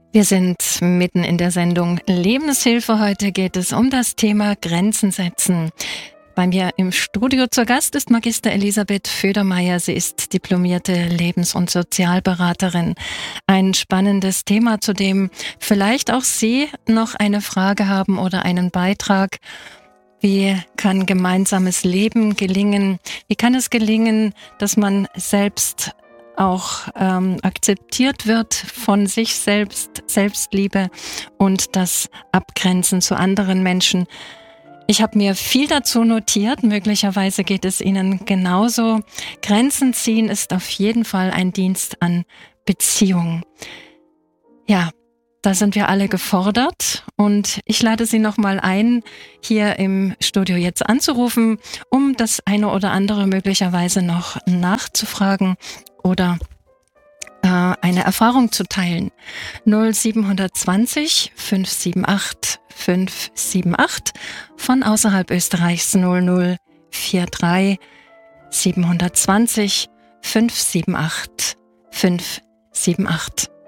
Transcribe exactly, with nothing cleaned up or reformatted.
Wir sind mitten in der Sendung Lebenshilfe. Heute geht es um das Thema Grenzen setzen. Bei mir im Studio zu Gast ist Magister Elisabeth Födermeier. Sie ist diplomierte Lebens- und Sozialberaterin. Ein spannendes Thema, zu dem vielleicht auch Sie noch eine Frage haben oder einen Beitrag. Wie kann gemeinsames Leben gelingen? Wie kann es gelingen, dass man selbst auch ähm, akzeptiert wird von sich selbst, Selbstliebe und das Abgrenzen zu anderen Menschen? Ich habe mir viel dazu notiert. Möglicherweise geht es Ihnen genauso. Grenzen ziehen ist auf jeden Fall ein Dienst an Beziehung. Ja, da sind wir alle gefordert und ich lade Sie nochmal ein, hier im Studio jetzt anzurufen, um das eine oder andere möglicherweise noch nachzufragen oder äh, eine Erfahrung zu teilen. null sieben zwei null fünf sieben acht fünf sieben acht von außerhalb Österreichs null null vier drei sieben zwei null fünf sieben acht fünf sieben acht.